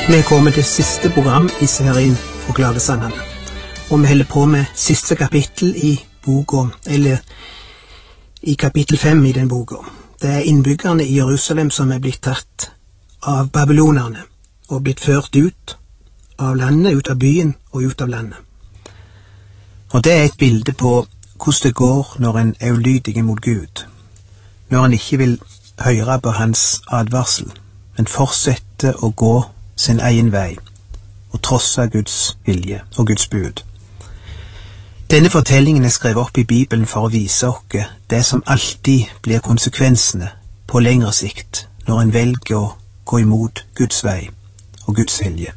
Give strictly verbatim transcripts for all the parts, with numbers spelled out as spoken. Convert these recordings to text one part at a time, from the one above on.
Vi kommer til siste program i serien for Klagesangene, og vi holder på med siste kapittel i boka, eller i kapittel fem i den boka. Det er innbyggerne i Jerusalem som er blitt tatt av babylonerne, og blitt ført ut av landet, ut av byen og ut av landet. Og det er et bilde på hvordan det går når en er ulydig mot Gud, når en ikke vil høre på hans advarsel, men fortsetter å gå sin egen vei og trosse Guds vilje og Guds bud. Denne fortellingen er skrevet opp i Bibelen for å vise oss det som alltid blir konsekvensene på lengre sikt når en velger å gå imot Guds vei og Guds vilje.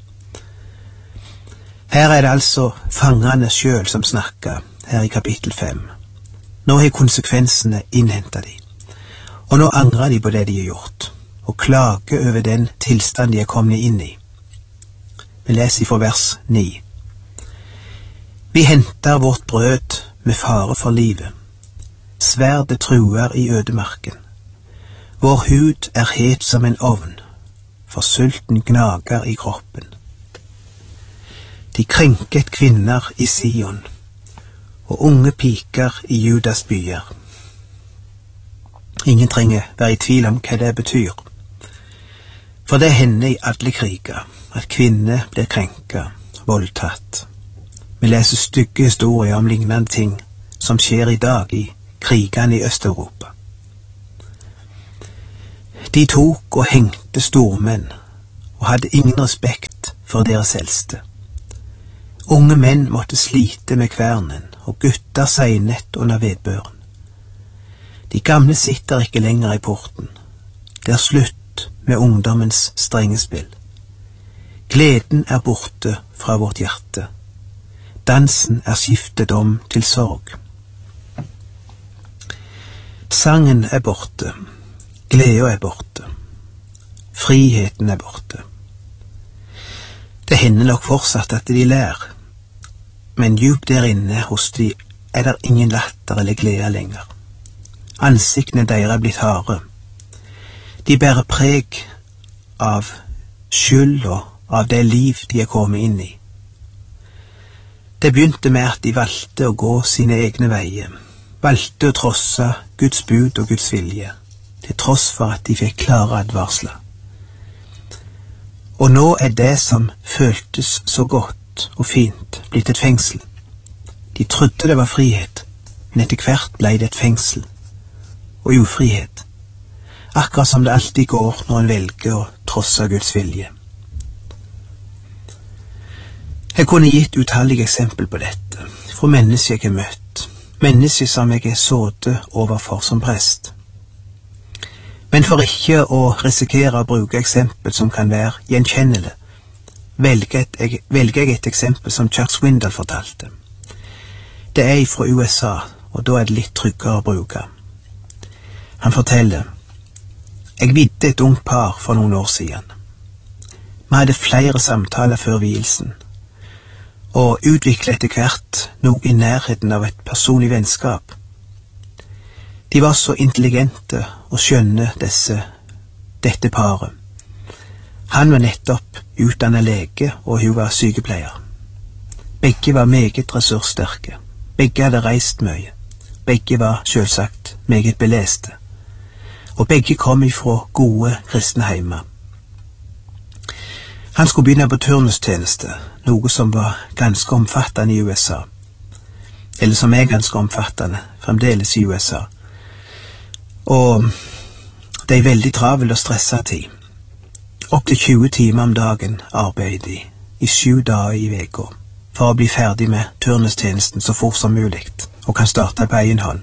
Her er det altså fangene selv som snakker her i kapittel fem. Nå har konsekvensene innhentet de, og nå angrer de på det de har gjort, og klager over den tilstand de er kommet inn i. Vi leser fra vers ni. Vi henter vårt brød med fare for livet. Sverdet truer i ødemarken. Vår hud er het som en ovn, for sulten gnager i kroppen. De krenket kvinner i Sion, og unge piker i Judas byer. Ingen trenger være i tvil om hva det betyr. For det hender i alle kriger at kvinner blir krenket, voldtatt. Vi leser stygge historier om lignende ting som skjer i dag i krigene i Øst-Europa. De tok og hengte stormenn og hadde ingen respekt for deres eldste. Unge menn måtte slite med kvernen, og gutter seinet under vedbøren. De gamle sitter ikke lenger i porten. Det er slutt med ungdommens strenge spill. Gleden er borte fra vårt hjerte. Dansen er skiftet om til sorg. Sangen er borte. Gleden er borte. Friheten er borte. Det hender nok fortsatt at de ler, men djupt der inne hos de er der ingen latter eller glede lenger. Ansiktene deres er blitt harde. De bærer preg av skyld og av det liv de er kommet inn i. Det begynte med at de valgte å gå sine egne veier, valgte å trosse Guds bud og Guds vilje, til tross for at de fikk klare advarsler. Og nå er det som føltes så godt og fint, blitt et fengsel. De trodde det var frihet, men etter hvert ble det et fengsel og ufrihet, akkurat som det alltid går når en velger å trosse Guds vilje. Jeg kunne gitt utallige eksempel på dette, fra mennesker jeg har møtt, mennesker som jeg er såret overfor som prest. Men for ikke å risikere å bruke eksempel som kan være gjenkjennende, velger, et, velger jeg et eksempel som Chuck Swindoll fortalte. Det er fra U S A, og da er det litt tryggere å bruke. Han forteller: Jeg vidde et ungt par for noen år siden. Vi hadde flere samtaler før vielsen, og utviklet etter hvert noe i nærheten av et personlig vennskap. De var så intelligente og skjønne disse, dette paret. Han var nettopp utdannet lege, og hun var sykepleier. Begge var meget ressurssterke. Begge hadde reist mye. Begge var selvsagt meget beleste. Og begge kom ifra gode kristne heimer. Han skulle begynne på turnustjeneste, noe som var ganske omfattende i U S A. Eller som er ganske omfattende, fremdeles i U S A. Og det er veldig travel og stresset tid. Opp til tjue timer om dagen arbeider de, i sju dager i veka, for å bli ferdig med turnustjenesten så fort som mulig, og kan starte på egen hånd.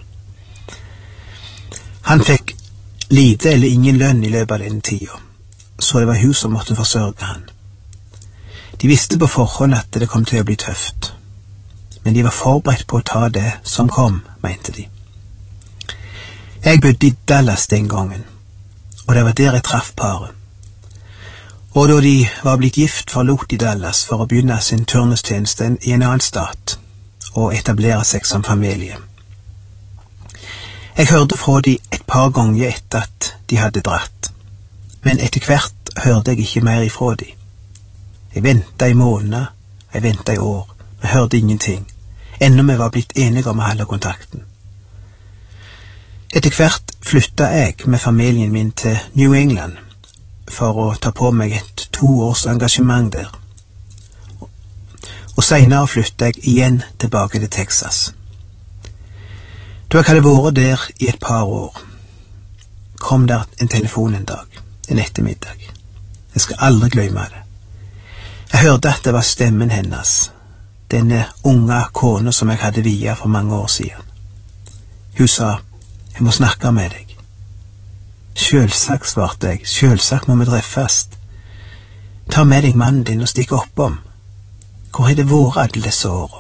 Han fikk lite eller ingen lønn i løpet av denne tida, så det var hun som måtte forsørge han. De visste på forhånd at det kom til å bli tøft, men de var forberedt på å ta det som kom, mente de. Jeg bodde i Dallas den gangen, og det var der jeg traff paret. Og da de var blitt gift, forlot de Dallas for å begynne sin turnustjeneste i en annen stat og etablere seg som familie. Jeg hørte fra de et par ganger etter at de hadde dratt, men etter hvert hørte jeg ikke mer ifra de. Jeg ventet i måneder, jeg ventet i år. Vi hørte ingenting. Ennå vi var blitt enige om å holde kontakten. Etter hvert flyttet jeg med familien min til New England for å ta på meg et to års engasjement der. Og senere flyttet jeg igjen tilbake til Texas. Da jeg hadde vært der i et par år, kom der en telefon en dag, en ettermiddag. Jeg skal aldri glemme det. Jeg hørte at det var stemmen hennes, denne unge kone som jeg hadde viet for mange år siden. Hun sa, jeg må snakke med deg. Selvsagt, svarte jeg, selvsagt må vi treffes. Ta med deg mannen din og stikk oppom. Hvor har det vært alle disse årene?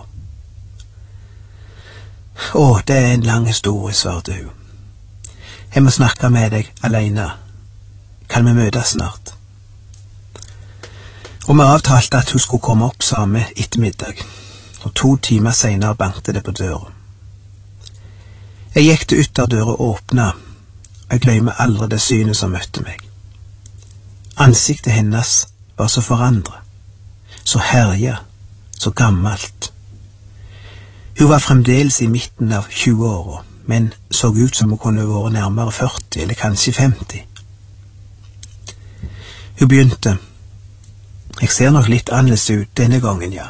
Å, det er en lang historie, svarte hun. Jeg må snakke med deg alene. Kan vi møtes snart? Og vi avtalte at hun skulle komme opp samme ettermiddag, og to timer senere bankte det på døra. Jeg gikk til ytterdøra og åpna, og jeg glemmer aldri det synet som møtte meg. Ansiktet hennes var så forandret, så herja, så gammelt. Hun var fremdeles i midten av tjue-åra, men så ut som hun kunne vært nærmere førti, eller kanskje femti. Hun begynte, jeg ser nok litt annerledes ut denne gangen, ja.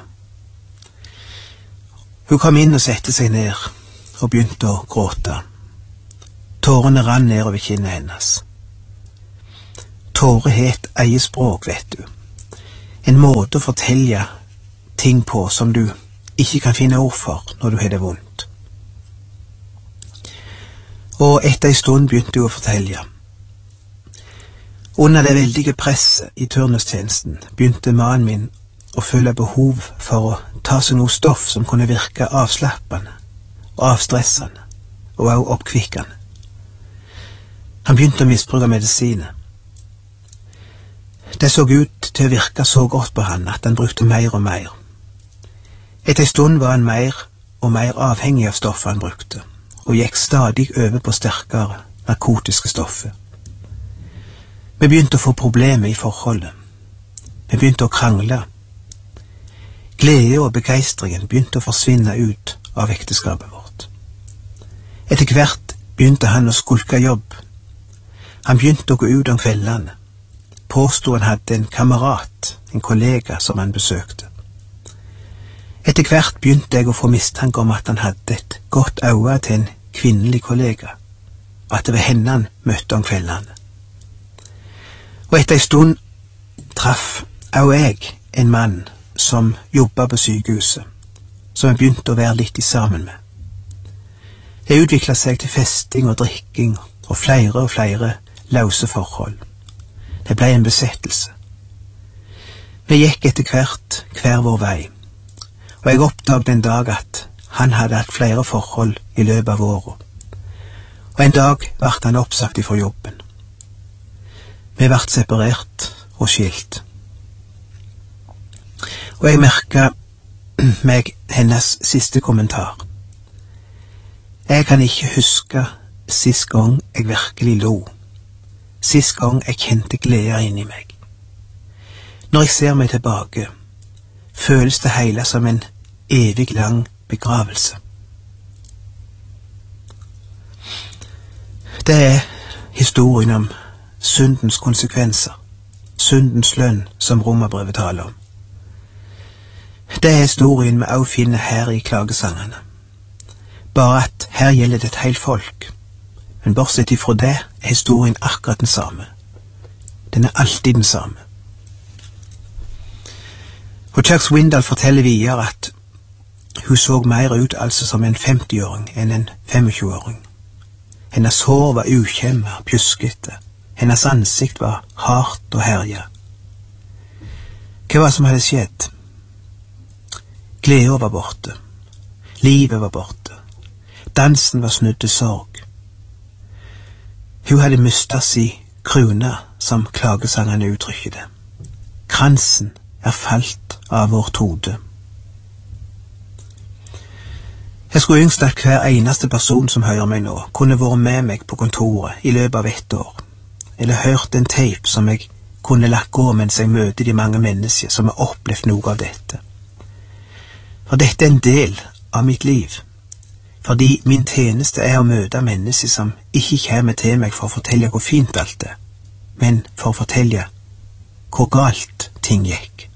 Hun kom inn og sette seg ned, og begynte å gråte. Tårene rann nedover kinnet hennes. Tårer het eie språk, vet du. En måte å fortelle ting på som du ikke kan finne ord for når du har det vondt. Og etter en stund begynte hun å fortelle. Under det veldige presset i turnustjenesten begynte mannen min å føle behov for å ta seg noe stoff som kunne virke avslappende og avstressende og også oppkvikkende. Han begynte å misbruke medisiner. Det så ut til å virke så godt på han at han brukte mer og mer. Etter en stund var han mer og mer avhengig av stoffet han brukte, og gikk stadig over på sterkere narkotiske stoffer. Vi begynte å få problemer i forholdet. Vi begynte å krangle. Glede og begeistringen begynte å forsvinne ut av ekteskapet vårt. Etter hvert begynte han å skulke jobb. Han begynte å gå ut om kveldene. Påstod han hadde en kamerat, en kollega som han besøkte. Etter hvert begynte jeg å få mistanke om at han hadde et godt øye til en kvinnelig kollega, og at det var henne han møtte om kveldene. Og etter en stund traff også jeg en mann som jobbet på sykehuset, som jeg begynte å være litt i sammen med. Det utviklet seg til festing og drikking og flere og flere løse forhold. Det ble en besettelse. Vi gikk etter hvert hver vår vei, og jeg oppdaget en dag at han hadde hatt flere forhold i løpet av året, og en dag ble han oppsagt ifra jobben. Vi ble separert og skilt. Og jeg merket meg hennes siste kommentar. Jeg kan ikke huske sist gang jeg virkelig lo. Sist gang jeg kjente glede inni meg. Når jeg ser meg tilbake, føles det hele som en evig lang begravelse. Det er historien om syndens konsekvenser, syndens lønn som Romerbrevet taler om. Det er historien vi også finner her i klagesangene. Bare at her gjelder det et helt folk. Men bortsett ifra det er historien akkurat den samme. Den er alltid den samme. Og Chuck Swindoll forteller videre at hun så mer ut altså som en femtiåring enn en tjuefem-åring. Hennes hår var ukjemmet, pjuskete. Hennes ansikt var hardt og herja. Hva var det som hadde skjedd? Gleden var borte. Livet var borte. Dansen var snudd til sorg. Hun hadde mistet si krone, som klagesangene uttrykker det. Kransen er falt av vårt hode. Jeg skulle ønske at hver eneste person som hører meg nå, kunne vært med meg på kontoret i løpet av ett år, eller hørt en tape som jeg kunne lagt gå mens jeg møter de mange mennesker som har opplevd noe av dette. For dette er en del av mitt liv, fordi min tjeneste er å møte mennesker som ikke kommer til meg for å fortelle hvor fint alt er, men for å fortelle hvor galt ting gikk.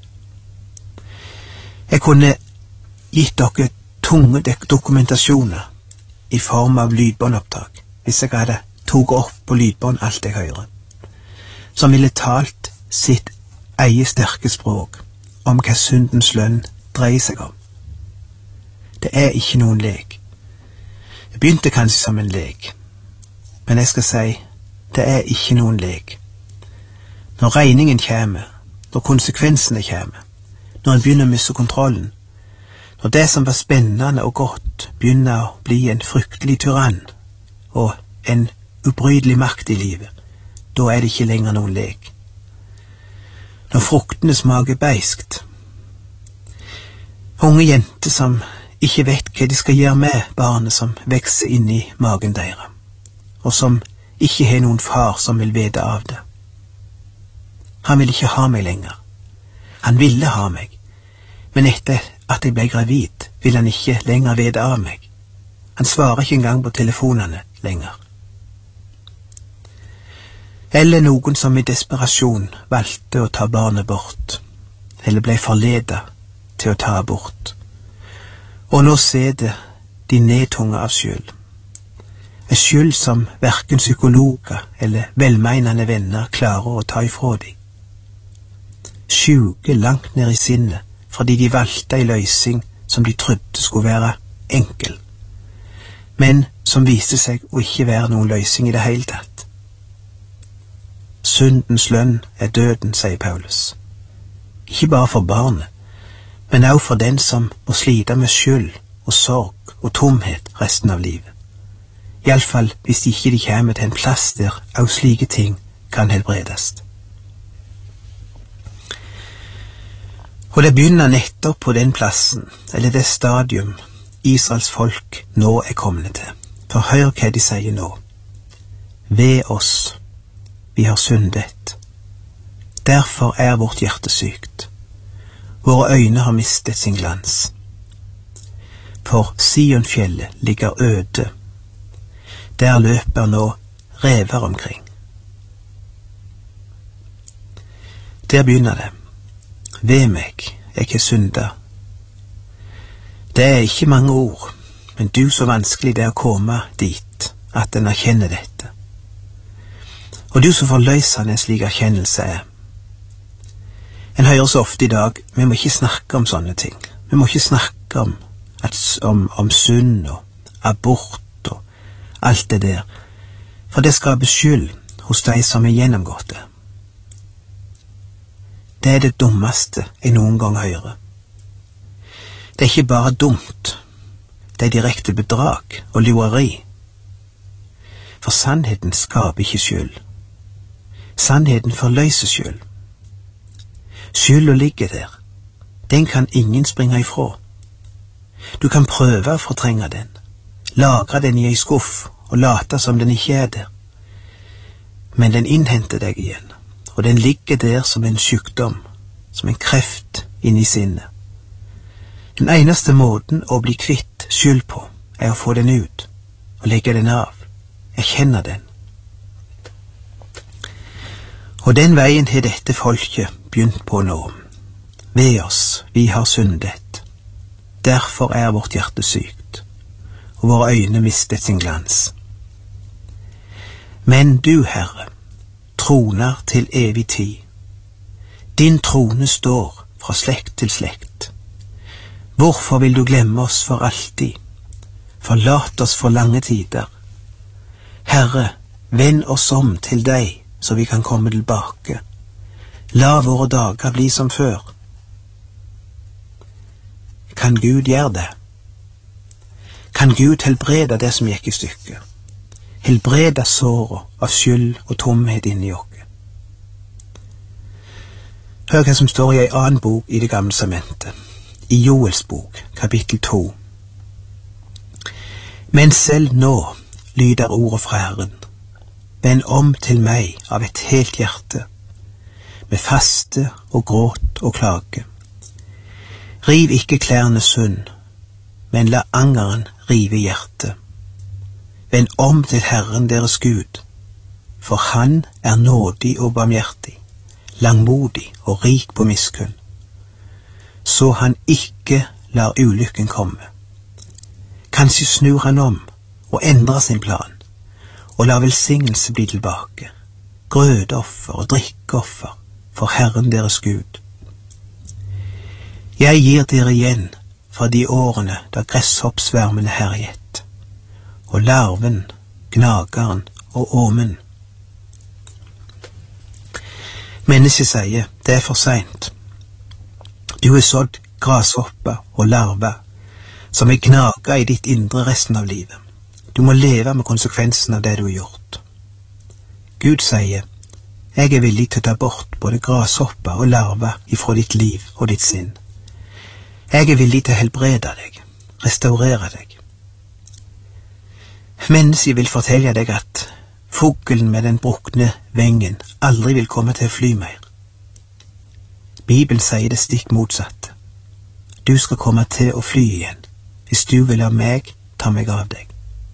Jeg kunne gitt dere tunge dokumentasjoner i form av lydbåndopptak, hvis jeg hadde tog opp på lydbånd alt jeg hører, som ville talt sitt eget sterke språk om hva syndens lønn dreier seg om. Det er ikke noen lek. Det begynte kanskje som en lek, men jeg skal si, det er ikke noen lek. Når regningen kommer, når konsekvensene kommer, når en begynner å miste kontrollen, når det som var spennende og godt begynner å bli en fryktelig tyrann og en ubrytelig makt i livet, da er det ikke lenger noen lek. Når fruktene smaker beiskt, unge jenter som ikke vet hva de skal gjøre med barnet som vokser inn i magen deres, og som ikke har noen far som vil vite av det. Han vil ikke ha meg lenger. Han ville ha meg, men etter at jeg ble gravid, vil han ikke lenger vite av meg. Han svarer ikke engang på telefonene lenger. Eller noen som i desperasjon valgte å ta barnet bort, eller ble forledet til å ta abort. Og nå sitter de nedtunga av skyld. En skyld som hverken psykologer eller velmeinende venner klarer å ta ifra dem. Sjuke langt ned i sinnet, fordi de valgte en løsning som de trodde skulle være enkel, men som viste seg å ikke være noen løsning i det hele tatt. Syndens lønn er døden, sier Paulus. Ikke bare for barnet, men også for den som må slite med skyld og sorg og tomhet resten av livet. Iallfall hvis de ikke de kommer til en plass der også slike ting kan helbredes. Og det begynner nettopp på den plassen, eller det stadium, Israels folk nå er kommet til. For hør hva de sier nå. Ved oss, vi har syndet. Derfor er vårt hjerte sykt. Våre øyne har mistet sin glans. For Sionfjellet ligger øde. Der løper nå rever omkring. Der begynner det. Ved meg, jeg har syndet. Det er ikke mange ord, men du så vanskelig det er å komme dit, at en erkjenner dette. Og du så forløsende en slik erkjennelse er. En hører så ofte i dag, vi må ikke snakke om sånne ting. Vi må ikke snakke om, at, om, om synd og abort og alt det der, for det skaper skyld hos de som har gjennomgått det. Det er det dummeste jeg noen gang hører. Det er ikke bare dumt, det er direkte bedrag og lureri. For sannheten skaper ikke skyld. Sannheten forløser skyld. Skylda ligger der. Den kan ingen springe ifra. Du kan prøve å fortrenge den, lagre den i ei skuff og late som den ikke er der. Men den innhenter deg igjen. Og den ligger der som en sykdom, som en kreft inni sinnet. Den eneste måten å bli kvitt skyld på, er å få den ut, og legge den av, erkjenne den. Og den veien har dette folket begynt på nå. Ved oss, vi har syndet. Derfor er vårt hjerte sykt, og våre øyne mistet sin glans. Men du, Herre, troner til evig tid. Din trone står fra slekt til slekt. Hvorfor vil du glemme oss for alltid? Forlat oss for lange tider. Herre, vend oss om til deg, så vi kan komme tilbake. La våre dager bli som før. Kan Gud gjøre det? Kan Gud helbrede det som gikk i stykker? Helbrede såret av skyld og tomhet inni oss. Hør hva som står i en annen bok i Det gamle testamentet, i Joels bok, kapittel to. Men selv nå lyder ordet fra Herren. Vend om til meg av et helt hjerte. med faste og gråt og klage. Riv ikke klærne sund, men la angeren rive hjertet. Vend om til Herren deres Gud, for han er nådig og barmhjertig, langmodig og rik på miskunn, så han ikke lar ulykken komme. Kanskje snur han om og endrer sin plan, og lar velsignelse bli tilbake, grødoffer og drikkeoffer for Herren deres Gud. Jeg gir dere igjen fra de årene da gresshoppsvermene herjet, og larven, gnageren og åmen. Mennesket sier, det er for sent. Du er sådd grashoppa og larva, som er gnaga i ditt indre resten av livet. Du må leve med konsekvensen av det du har gjort. Gud sier, jeg er villig til å ta bort både grashoppa og larva ifra ditt liv og ditt sinn. Jeg er villig til å helbrede deg, restaurere deg. Mennesket vil fortelle deg at fuglen med den brukne vengen aldri vil komme til å fly mer. Bibelen sier det stikk motsatte. Du skal komme til å fly igjen, hvis du vil la meg ta meg av deg.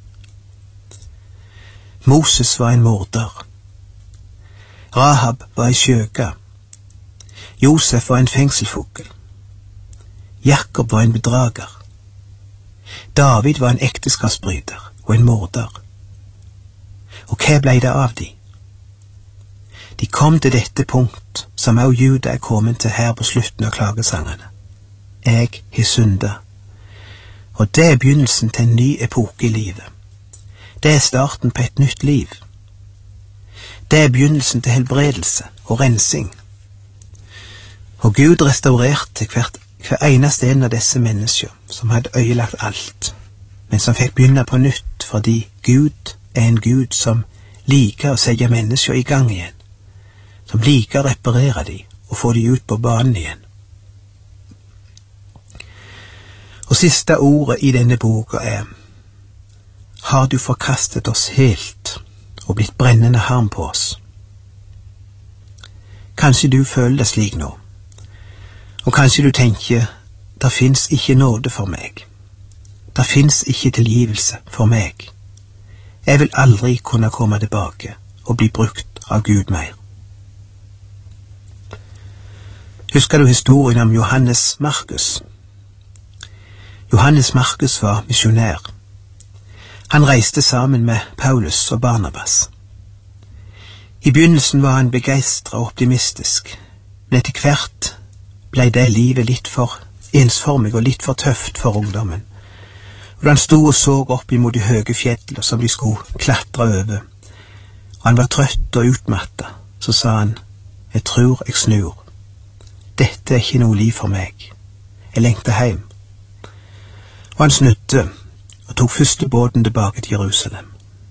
Moses var en morder. Rahab var en skjøge. Josef var en fengselfugl. Jakob var en bedrager. David var en ekteskapsbryter og en morder. Og hva ble det av de? De kom til dette punkt som også Juda er kommet til her på slutten av klagesangene. Jeg har syndet. Og det er begynnelsen til en ny epoke i livet. Det er starten på et nytt liv. Det er begynnelsen til helbredelse og rensing. Og Gud restaurerte hvert, hver eneste en av disse mennesker som hadde øyelagt alt, men som fikk begynne på nytt fordi Gud er en Gud som liker å sette mennesker i gang igjen, som liker å reparere dem og få dem ut på banen igjen. Og siste ordet i denne boka er: har du forkastet oss helt og blitt brennende harm på oss? Kanskje du føler det slik nå, og kanskje du tenker, det finnes ikke nåde for meg, det finnes ikke tilgivelse for meg, jeg vil aldri kunne komme tilbake og bli brukt av Gud mer. Husker du historien om Johannes Markus? Johannes Markus var misjonær. Han reiste sammen med Paulus og Barnabas. I begynnelsen var han begeistret og optimistisk, men etter hvert ble det livet litt for ensformig og litt for tøft for ungdommen. Og han stod og så opp imot de høye fjellene som de skulle klatre over, og han var trøtt og utmattet, så sa han, jeg tror jeg snur. Dette er ikke noe liv for meg. Jeg lengter hjem. Og han snudde og tok første båten tilbake til Jerusalem.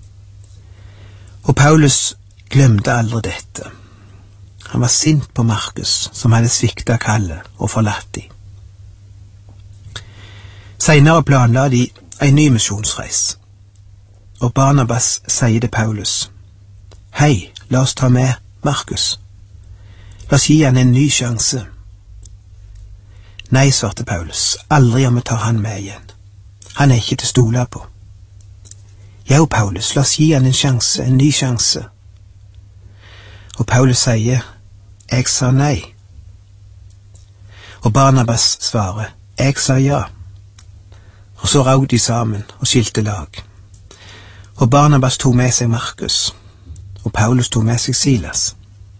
Og Paulus glemte aldri dette. Han var sint på Markus, som hadde sviktet kallet og forlatt de. Senere planla de en ny misjonsreis, og Barnabas sier til Paulus, hei, la oss ta med Markus. La oss gi han en ny sjanse. Nei, svarte Paulus, aldri om vi tar han med igjen. Han er ikke til å stole på. Jo, Paulus, la oss gi han en sjanse, en ny sjanse. Og Paulus sier, jeg sa nei. Og Barnabas svarer, jeg sa ja. Og så raud de sammen og skilte lag. Og Barnabas tog med seg Markus, og Paulus tog med seg Silas.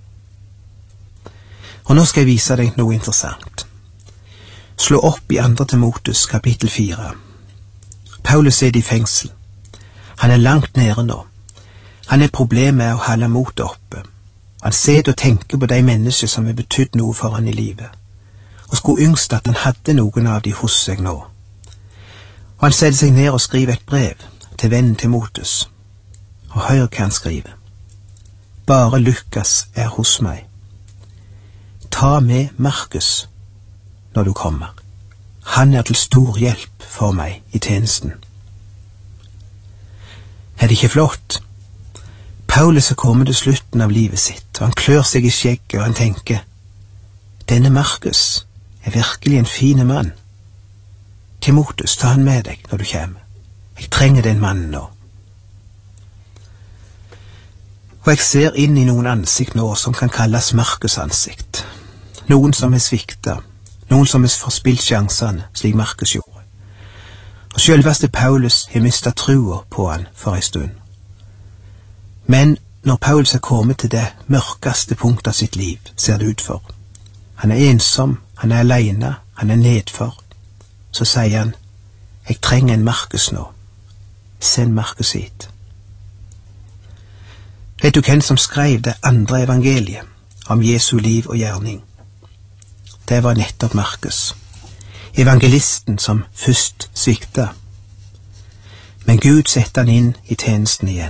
Og nå skal jeg vise deg noe interessant. Slå opp i andre Timotheus kapittel fire. Paulus er i fengsel. Han er langt nede nå. Han er problemet med å holde motet oppe. Han ser og tenker på de mennesker som har betydd noe for han i livet, og skulle yngst at han hadde noen av de hos seg nå. Og han setter seg ned og skriver et brev til vennen Timotheus, og hør hva han skriver. Bare Lukas er hos meg. Ta med Markus når du kommer. Han er til stor hjelp for meg i tjenesten. Er det ikke flott? Paulus er kommet til slutten av livet sitt, og han klør seg i skjegget, og han tenker, denne Markus er virkelig en fin mann. Timotheus, ta han med deg når du kommer. Jeg trenger den mannen nå. Og jeg ser inn i noen ansikt nå som kan kalles Markus ansikt. Noen som er svikta, noen som er forspilt sjansene, slik Markus gjorde. Og selveste Paulus har mistet trua på han for en stund. Men når Paulus er kommet til det mørkeste punktet av sitt liv, ser det ut for. Han er ensom, han er alene, han er nedfor. Så sier han, jeg trenger en Markus nå. Send Markus hit. Vet du hvem som skrev det andre evangeliet om Jesu liv og gjerning? Det var nettopp Markus, evangelisten som først svikta. Men Gud setter han inn i tjenesten igjen.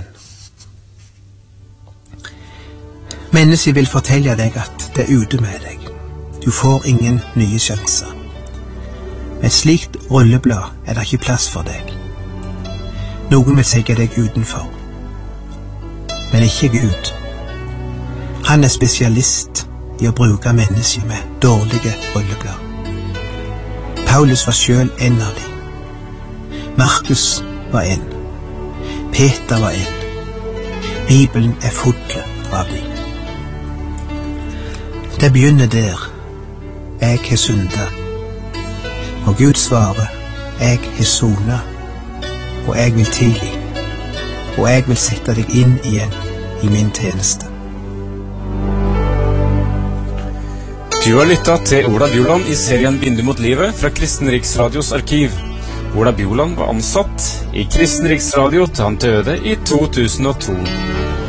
Mennesket vil fortelle deg at det er ute med deg. Du får ingen nye sjanser. Med et slikt rulleblad er det ikke plass for deg. Noen vil sette deg utenfor. Men ikke Gud. Han er spesialist i å bruke mennesker med dårlige rulleblad. Paulus var selv en av dem. Markus var en. Peter var en. Bibelen er full av dem. Det begynner der. Jeg har syndet. Og Gud svarer, jeg har sonet, og jeg vil tilgi, og jeg vil sette deg inn igjen i min tjeneste. Du har lyttet til Ola Bjoland i serien Vindu mot livet fra Kristen Riksradios arkiv. Ola Bjoland var ansatt i Kristen Riksradio til han døde i to tusen og to.